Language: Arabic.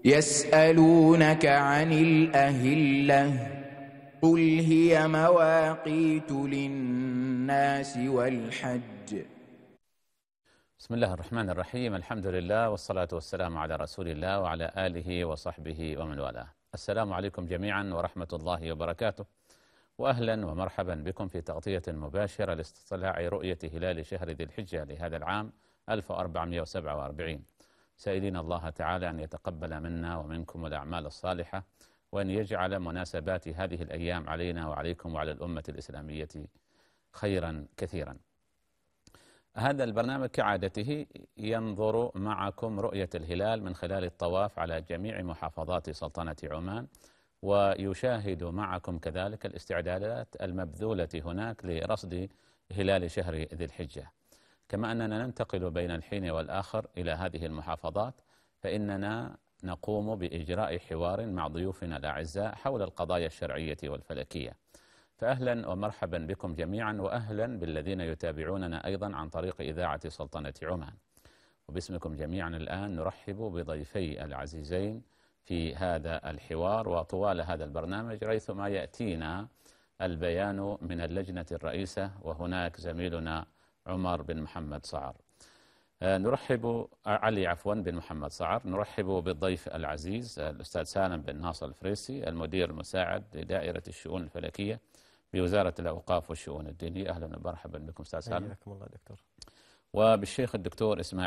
يسألونك عن الأهلة قل هي مواقيت للناس والحج. بسم الله الرحمن الرحيم. الحمد لله والصلاة والسلام على رسول الله وعلى آله وصحبه ومن والاه. السلام عليكم جميعا ورحمة الله وبركاته، وأهلا ومرحبا بكم في تغطية مباشرة لاستطلاع رؤية هلال شهر ذي الحجة لهذا العام 1447، سائلين الله تعالى أن يتقبل منا ومنكم الأعمال الصالحة، وأن يجعل مناسبات هذه الأيام علينا وعليكم وعلى الأمة الإسلامية خيرا كثيرا. هذا البرنامج كعادته ينظر معكم رؤية الهلال من خلال الطواف على جميع محافظات سلطنة عمان، ويشاهد معكم كذلك الاستعدادات المبذولة هناك لرصد هلال شهر ذي الحجة. كما أننا ننتقل بين الحين والآخر إلى هذه المحافظات، فإننا نقوم بإجراء حوار مع ضيوفنا الأعزاء حول القضايا الشرعية والفلكية. فأهلا ومرحبا بكم جميعا، وأهلا بالذين يتابعوننا أيضا عن طريق إذاعة سلطنة عمان. وباسمكم جميعا الآن نرحب بضيفي العزيزين في هذا الحوار وطوال هذا البرنامج، ريثما يأتينا البيان من اللجنة الرئيسة وهناك زميلنا عمر بن محمد صعر. علي بن محمد صعر. نرحب بالضيف العزيز الأستاذ سالم بن ناصر الفريسي، المدير المساعد لدائرة الشؤون الفلكية بوزارة الأوقاف والشؤون الدينية. أهلا ومرحبا بكم أستاذ سالم. حياكم الله دكتور. وبالشيخ الدكتور إسماعيل